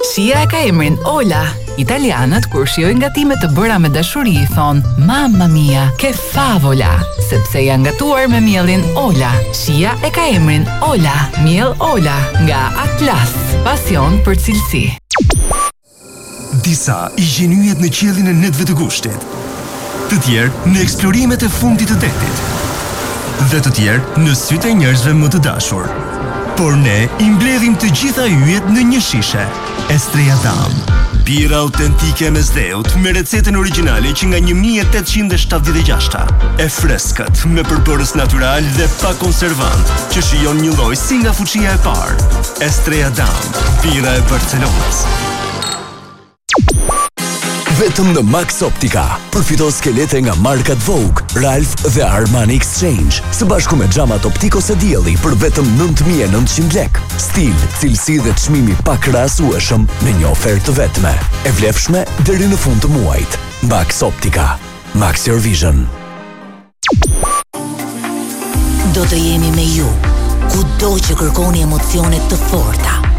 Shija e ka emrin Ola. Italianët kur shijojnë gatime të bëra me dashuri i thon Mamma mia, che favola, sepse janë gatuar me mielin Ola. Shija e ka emrin Ola, miell Ola nga Atlas, pasion për cilësi. Disa i gjenyjet në qiellin e netëve të gushtit, të tjerë në eksplorimet e fundit të detit, dhe të tjerë në sytë e njerëzve më të dashur. Por ne i mbledhim të gjitha yjet në një shishe. Estrella Damm, birra autentike me Mesdheut me recetën origjinale që nga 1876. E freskët, me përbërës natyral dhe pa konservant, që shijon një lloj si nga fuqia e parë. Estrella Damm, birra e Barcelonës. Vetëm në Max Optica, përfito skelete nga markat Vogue, Ralph dhe Armani Exchange, së bashku me xhamat optik ose dielli për vetëm 9.900 lek. Stil, cilësi dhe çmimi pa krahasueshëm në një ofertë të vetme. E vlefshme deri në fund të muajit. Max Optica. Max Your Vision. Do të jemi me ju, kudo që kërkoni emocione të forta.